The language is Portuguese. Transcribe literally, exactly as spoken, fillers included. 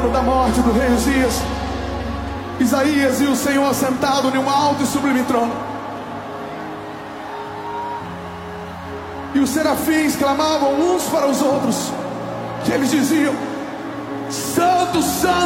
ano da morte do rei Uzias, Isaías e o Senhor sentado em um alto e sublime trono, e os serafins clamavam uns para os outros, que eles diziam: Santo, Santo,